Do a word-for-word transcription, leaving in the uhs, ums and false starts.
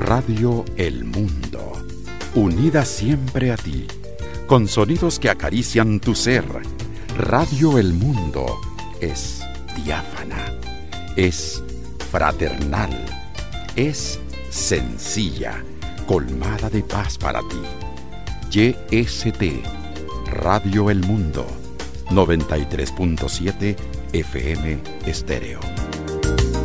Radio El Mundo, unida siempre a ti, con sonidos que acarician tu ser. Radio El Mundo es diáfana, es fraternal, es sencilla, colmada de paz para ti. Y S T, Radio El Mundo, noventa y tres punto siete F M Estéreo.